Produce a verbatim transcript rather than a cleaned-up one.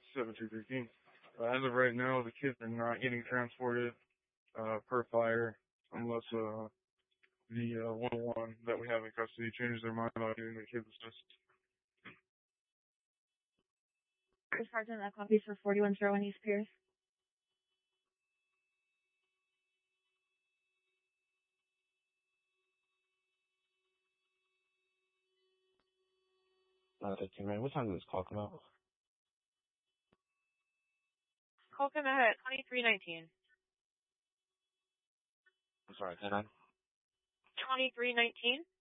seven two thirteen. Uh, as of right now, the kids are not getting transported uh, per fire unless uh, the uh, one oh one that we have in custody changes their mind about getting the kids assist. Sergeant, that copies for forty-one zero one East Pierce. Uh, thirteen, man. What time did this call come out? Call come out at twenty-three nineteen. I'm sorry, ten nine? twenty-three nineteen?